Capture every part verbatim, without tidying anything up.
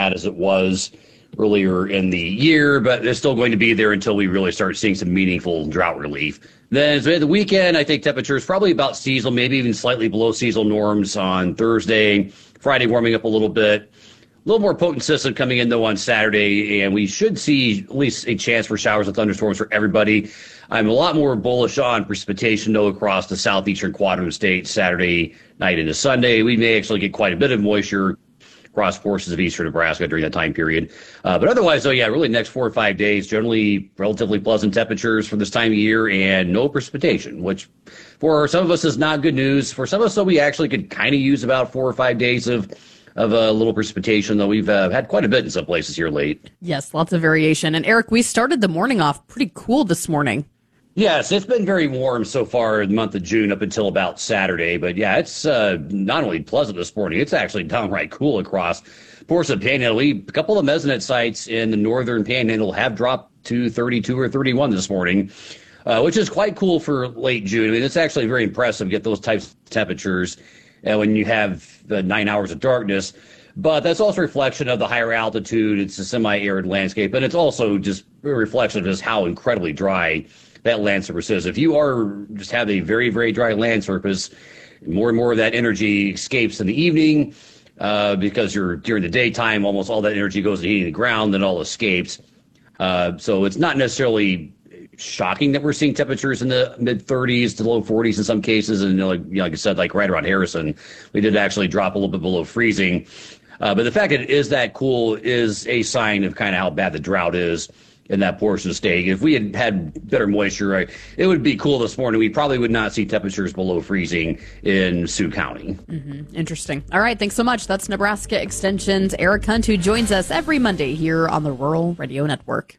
bad as it was earlier in the year, but it's still going to be there until we really start seeing some meaningful drought relief. Then so the weekend, I think temperatures probably about seasonal, maybe even slightly below seasonal norms on Thursday. Friday warming up a little bit. A little more potent system coming in, though, on Saturday, and we should see at least a chance for showers and thunderstorms for everybody. I'm a lot more bullish on precipitation, though, across the southeastern quadrant of the state Saturday night into Sunday. We may actually get quite a bit of moisture across portions of eastern Nebraska during that time period. Uh, but otherwise, though, yeah, really next four or five days, generally relatively pleasant temperatures for this time of year and no precipitation, which for some of us is not good news. For some of us, though, we actually could kind of use about four or five days of of a little precipitation, though we've uh, had quite a bit in some places here late. Yes, lots of variation. And Eric, we started the morning off pretty cool this morning. Yes, it's been very warm so far in the month of June up until about Saturday. But yeah, it's uh, not only pleasant this morning, it's actually downright cool across portions of Panhandle. We, a couple of mesonet sites in the northern Panhandle have dropped to thirty-two or thirty-one this morning, uh, which is quite cool for late June. I mean, it's actually very impressive to get those types of temperatures uh, when you have the nine hours of darkness. But that's also a reflection of the higher altitude. It's a semi-arid landscape, and it's also just a reflection of just how incredibly dry that land surface is. If you are just have a very, very dry land surface, more and more of that energy escapes in the evening uh, because you're during the daytime, almost all that energy goes to heating the ground, then all escapes. Uh, so it's not necessarily shocking that we're seeing temperatures in the mid thirties to low forties in some cases. And you know, like, you know, like I said, like right around Harrison, we did actually drop a little bit below freezing. Uh, but the fact that it is that cool is a sign of kind of how bad the drought is in that portion of the state. If we had had better moisture, uh, it would be cool this morning. We probably would not see temperatures below freezing in Sioux County. Mm-hmm. Interesting. All right, thanks so much. That's Nebraska Extension's Eric Hunt, who joins us every Monday here on the Rural Radio Network.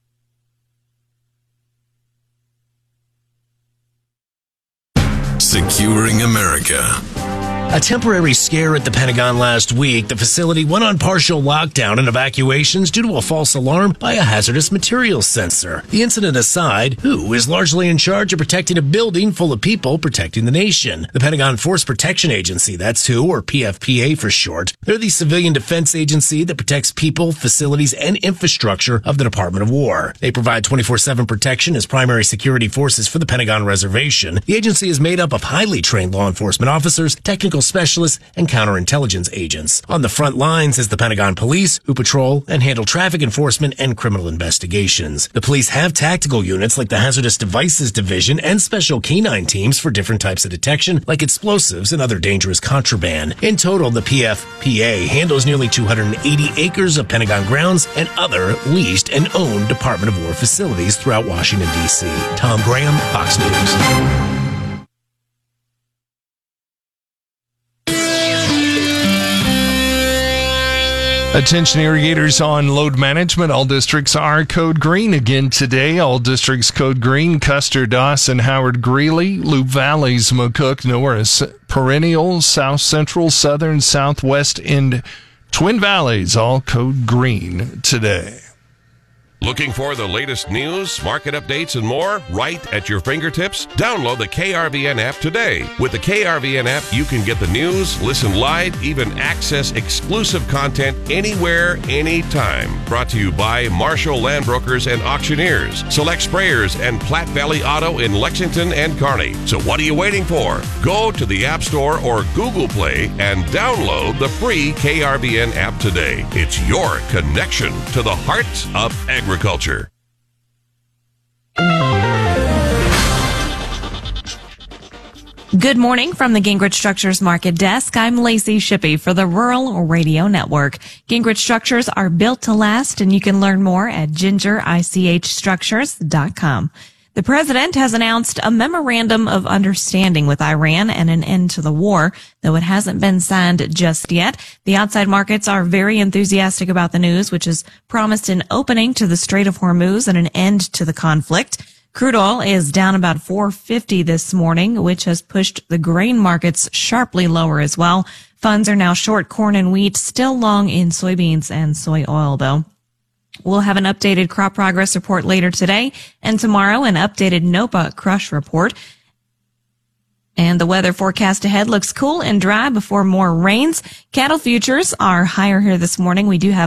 Securing America. A temporary scare at the Pentagon last week. The facility went on partial lockdown and evacuations due to a false alarm by a hazardous materials sensor. The incident aside, who is largely in charge of protecting a building full of people protecting the nation? The Pentagon Force Protection Agency, that's who, or P F P A for short. They're the civilian defense agency that protects people, facilities, and infrastructure of the Department of War. They provide twenty-four seven protection as primary security forces for the Pentagon reservation. The agency is made up of highly trained law enforcement officers, technical specialists, and counterintelligence agents. On the front lines is the Pentagon Police, who patrol and handle traffic enforcement and criminal investigations. The police have tactical units like the Hazardous Devices Division and special canine teams for different types of detection, like explosives and other dangerous contraband. In total, the P F P A handles nearly two hundred eighty acres of Pentagon grounds and other leased and owned Department of War facilities throughout Washington, D C Tom Graham, Fox News. Attention irrigators on load management. All districts are code green again today. All districts code green. Custer, Dawson, Howard, Greeley, Loup Valleys, McCook, Norris, Perennial, South Central, Southern, Southwest, and Twin Valleys all code green today. Looking for the latest news, market updates, and more right at your fingertips? Download the K R V N app today. With the K R V N app, you can get the news, listen live, even access exclusive content anywhere, anytime. Brought to you by Marshall Land Brokers and Auctioneers, Select Sprayers, and Platte Valley Auto in Lexington and Kearney. So what are you waiting for? Go to the App Store or Google Play and download the free K R V N app today. It's your connection to the heart of agriculture. Agriculture. Good morning from the Gingrich Structures Market Desk. I'm Lacey Shippey for the Rural Radio Network. Gingrich Structures are built to last, and you can learn more at ginger ich structures dot com. The president has announced a memorandum of understanding with Iran and an end to the war, though it hasn't been signed just yet. The outside markets are very enthusiastic about the news, which has promised an opening to the Strait of Hormuz and an end to the conflict. Crude oil is down about four fifty this morning, which has pushed the grain markets sharply lower as well. Funds are now short corn and wheat, still long in soybeans and soy oil, though. We'll have an updated crop progress report later today, and tomorrow an updated NOPA crush report. And the weather forecast ahead looks cool and dry before more rains. Cattle futures are higher here this morning. We do have